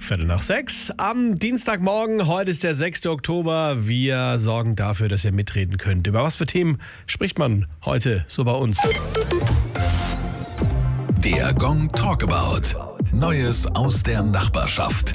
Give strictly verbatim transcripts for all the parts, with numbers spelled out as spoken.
Viertel nach sechs am Dienstagmorgen. Heute ist der sechste Oktober. Wir sorgen dafür, dass ihr mitreden könnt. Über was für Themen spricht man heute so bei uns? Der Gong Talkabout. Neues aus der Nachbarschaft.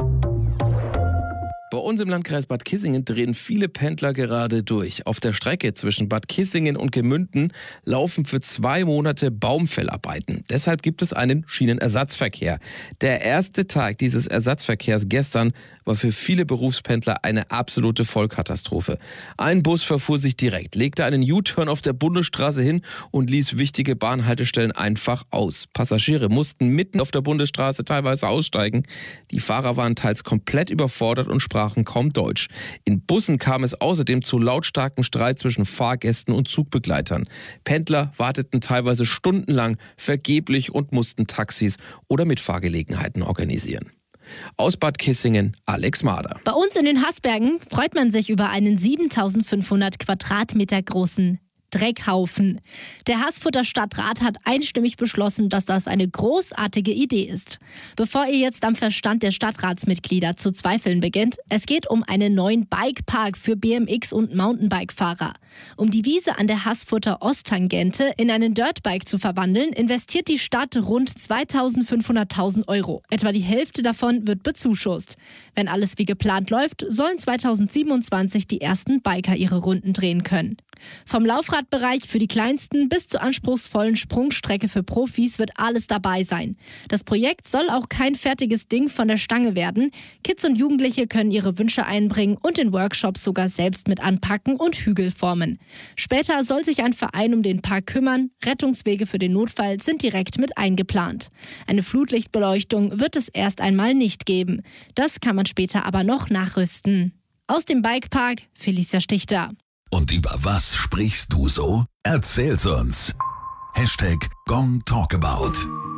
Bei uns im Landkreis Bad Kissingen drehen viele Pendler gerade durch. Auf der Strecke zwischen Bad Kissingen und Gemünden laufen für zwei Monate Baumfellarbeiten. Deshalb gibt es einen Schienenersatzverkehr. Der erste Tag dieses Ersatzverkehrs gestern war für viele Berufspendler eine absolute Vollkatastrophe. Ein Bus verfuhr sich direkt, legte einen U-Turn auf der Bundesstraße hin und ließ wichtige Bahnhaltestellen einfach aus. Passagiere mussten mitten auf der Bundesstraße teilweise aussteigen. Die Fahrer waren teils komplett überfordert und sprachen kaum Deutsch. In Bussen kam es außerdem zu lautstarkem Streit zwischen Fahrgästen und Zugbegleitern. Pendler warteten teilweise stundenlang vergeblich und mussten Taxis oder Mitfahrgelegenheiten organisieren. Aus Bad Kissingen, Alex Mader. Bei uns in den Haßbergen freut man sich über einen siebentausendfünfhundert Quadratmeter großen Dreckhaufen. Der Haßfurter Stadtrat hat einstimmig beschlossen, dass das eine großartige Idee ist. Bevor ihr jetzt am Verstand der Stadtratsmitglieder zu zweifeln beginnt, es geht um einen neuen Bikepark für B M X- und Mountainbike-Fahrer. Um die Wiese an der Haßfurter Osttangente in einen Dirtbike zu verwandeln, investiert die Stadt rund zweitausendfünfhunderttausend Euro. Etwa die Hälfte davon wird bezuschusst. Wenn alles wie geplant läuft, sollen zweitausendsiebenundzwanzig die ersten Biker ihre Runden drehen können. Vom Laufradbereich für die Kleinsten bis zur anspruchsvollen Sprungstrecke für Profis wird alles dabei sein. Das Projekt soll auch kein fertiges Ding von der Stange werden. Kids und Jugendliche können ihre Wünsche einbringen und in Workshops sogar selbst mit anpacken und Hügel formen. Später soll sich ein Verein um den Park kümmern. Rettungswege für den Notfall sind direkt mit eingeplant. Eine Flutlichtbeleuchtung wird es erst einmal nicht geben. Das kann man später aber noch nachrüsten. Aus dem Bikepark, Felicia Stichter. Und über was sprichst du so? Erzähl's uns. Hashtag Gong Talkabout.